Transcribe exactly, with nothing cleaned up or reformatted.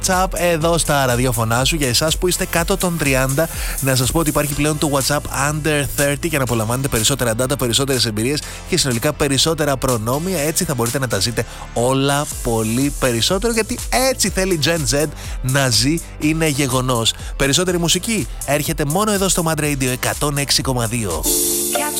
WhatsApp εδώ στα ραδιόφωνά σου. Για εσάς που είστε κάτω των τριάντα, να σας πω ότι υπάρχει πλέον το WhatsApp Under τριάντα για να απολαμβάνετε περισσότερα data, περισσότερες εμπειρίες και συνολικά περισσότερα προνόμια. Έτσι θα μπορείτε να τα ζείτε όλα πολύ περισσότερο, γιατί έτσι θέλει Gen Z να ζει, είναι γεγονός. Περισσότερη μουσική έρχεται μόνο εδώ στο Mad Radio εκατόν έξι κόμμα δύο.